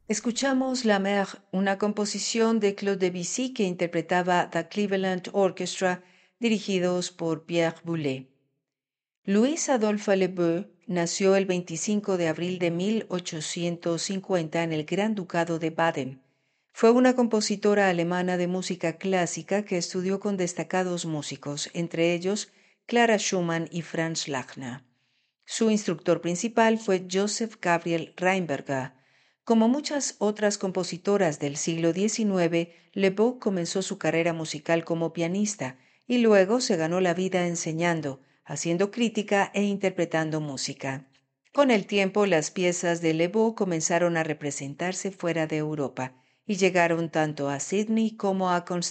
Escuchamos La Mer, una composición de Claude Debussy que interpretaba The Cleveland Orchestra, dirigidos por Pierre Boulez. Louis Adolphe Leboeuf nació el 25 de abril de 1850 en el Gran Ducado de Baden. Fue una compositora alemana de música clásica que estudió con destacados músicos, entre ellos Clara Schumann y Franz Lachner. Su instructor principal fue Joseph Gabriel Rheinberger. Como muchas otras compositoras del siglo XIX, Leboeuf comenzó su carrera musical como pianista y luego se ganó la vida enseñando, haciendo crítica e interpretando música. Con el tiempo, las piezas de Leboeuf comenzaron a representarse fuera de Europa y llegaron tanto a Sydney como a